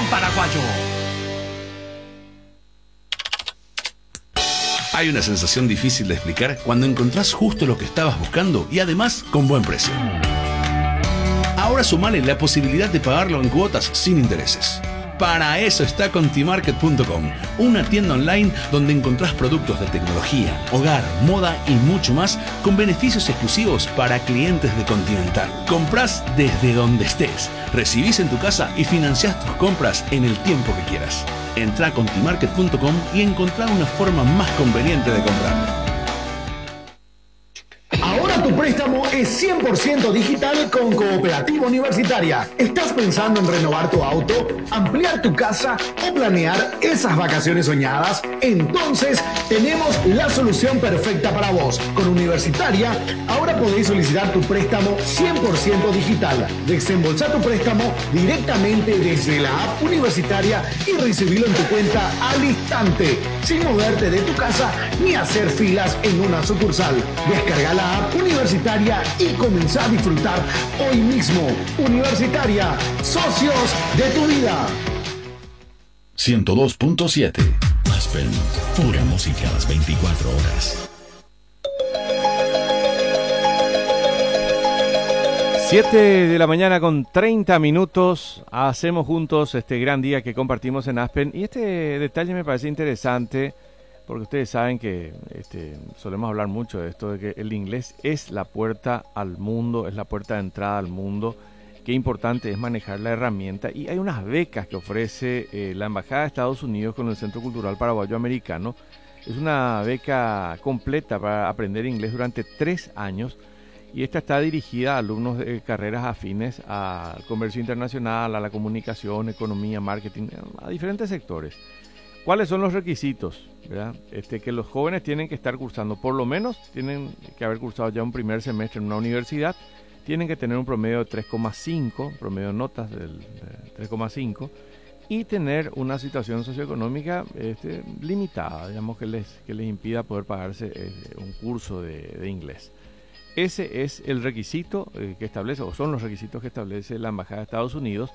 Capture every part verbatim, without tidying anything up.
paraguayo. Hay una sensación difícil de explicar cuando encontrás justo lo que estabas buscando y además con buen precio. Ahora sumale la posibilidad de pagarlo en cuotas sin intereses. Para eso está Contimarket punto com, una tienda online donde encontrás productos de tecnología, hogar, moda y mucho más con beneficios exclusivos para clientes de Continental. Comprás desde donde estés, recibís en tu casa y financiás tus compras en el tiempo que quieras. Entrá a Contimarket punto com y encontrá una forma más conveniente de comprar. Ahora tu préstamo es cien por ciento digital con Cooperativa Universitaria. ¿Estás pensando en renovar tu auto, ampliar tu casa o planear esas vacaciones soñadas? Entonces tenemos la solución perfecta para vos. Con Universitaria ahora podés solicitar tu préstamo cien por ciento digital. Desembolsá tu préstamo directamente desde la app Universitaria y recibirlo en tu cuenta al instante, sin moverte de tu casa ni hacer filas en una sucursal. Descarga la app Universitaria y comenzá a disfrutar hoy mismo. Universitaria, socios de tu vida. ciento dos punto siete. Aspen, pura música a las veinticuatro horas. siete de la mañana con treinta minutos. Hacemos juntos este gran día que compartimos en Aspen. Y este detalle me parece interesante, porque ustedes saben que este, solemos hablar mucho de esto, de que el inglés es la puerta al mundo, es la puerta de entrada al mundo. Qué importante es manejar la herramienta. Y hay unas becas que ofrece eh, la Embajada de Estados Unidos con el Centro Cultural Paraguayo Americano. Es una beca completa para aprender inglés durante tres años. Y esta está dirigida a alumnos de carreras afines al comercio internacional, a la comunicación, economía, marketing, a diferentes sectores. ¿Cuáles son los requisitos? ¿Verdad? Este, que los jóvenes tienen que estar cursando, por lo menos tienen que haber cursado ya un primer semestre en una universidad, tienen que tener un promedio de tres coma cinco, promedio de notas del de tres coma cinco, y tener una situación socioeconómica este, limitada, digamos, que les, que les impida poder pagarse eh, un curso de, de inglés. Ese es el requisito eh, que establece, o son los requisitos que establece la Embajada de Estados Unidos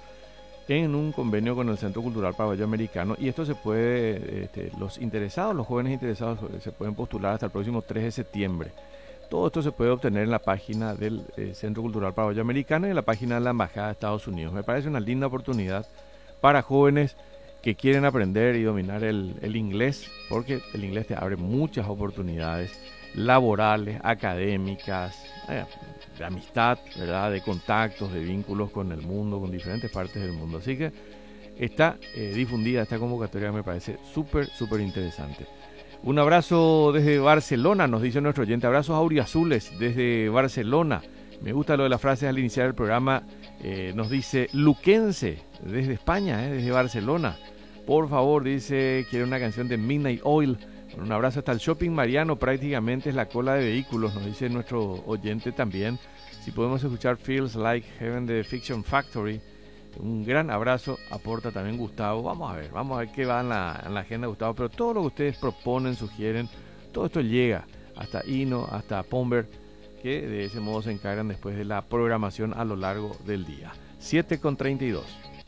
en un convenio con el Centro Cultural Paraguayo Americano, y esto se puede, este, los interesados, los jóvenes interesados se pueden postular hasta el próximo tres de septiembre. Todo esto se puede obtener en la página del eh, Centro Cultural Paraguayo Americano y en la página de la Embajada de Estados Unidos. Me parece una linda oportunidad para jóvenes que quieren aprender y dominar el, el inglés, porque el inglés te abre muchas oportunidades laborales, académicas, eh, de amistad, ¿verdad? De contactos, de vínculos con el mundo, con diferentes partes del mundo. Así que está eh, difundida esta convocatoria que me parece súper, súper interesante. Un abrazo desde Barcelona, nos dice nuestro oyente. Abrazos auriazules desde Barcelona. Me gusta lo de las frases al iniciar el programa. Eh, nos dice Luquense, desde España, eh, desde Barcelona. Por favor, dice, quiere una canción de Midnight Oil. Un abrazo hasta el Shopping Mariano, prácticamente es la cola de vehículos, nos dice nuestro oyente también. Si podemos escuchar Feels Like Heaven de Fiction Factory. Un gran abrazo, aporta también Gustavo. Vamos a ver, vamos a ver qué va en la, en la agenda de Gustavo. Pero todo lo que ustedes proponen, sugieren, todo esto llega hasta Hino, hasta Pomber, que de ese modo se encargan después de la programación a lo largo del día. siete con treinta y dos.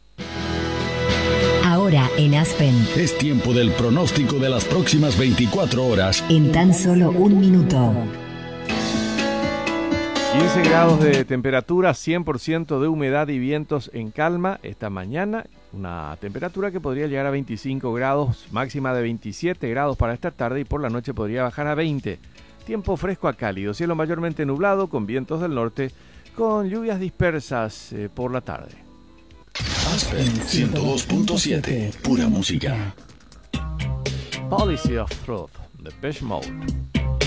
Ahora en Aspen. Es tiempo del pronóstico de las próximas veinticuatro horas. En tan solo un minuto. quince grados de temperatura, cien por ciento de humedad y vientos en calma esta mañana. Una temperatura que podría llegar a veinticinco grados, máxima de veintisiete grados para esta tarde, y por la noche podría bajar a veinte. Tiempo fresco a cálido, cielo mayormente nublado con vientos del norte, con lluvias dispersas eh, por la tarde. Aspen ciento dos punto siete, pura música. Policy of Truth, Depeche Mode.